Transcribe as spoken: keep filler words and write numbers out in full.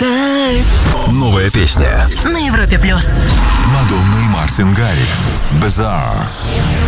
time. Новая песня На Европе плюс. Мадонна и Мартин Гаррикс. Bizarre.